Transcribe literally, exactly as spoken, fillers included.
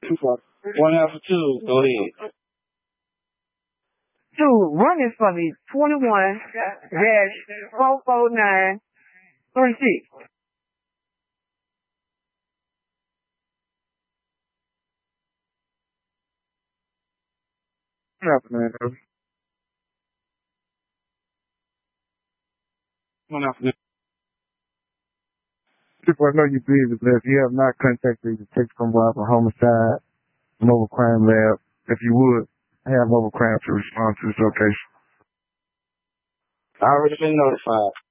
One after two. Go ahead. Dude, run this for me. twenty-one dash four four nine three six. What happened, man? One after two. People, I know you're busy, but if you have not contacted the text from Rob or Homicide Mobile Crime Lab, if you would, have Mobile Crime to respond to this location. I already been notified.